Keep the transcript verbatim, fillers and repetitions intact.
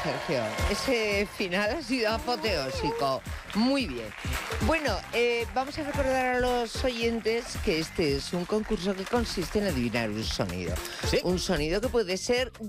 Sergio. Ese final ha sido apoteósico. Muy bien. Bueno, eh, vamos a recordar a los oyentes que este es un concurso que consiste en adivinar un sonido. ¿Sí? Un sonido que puede ser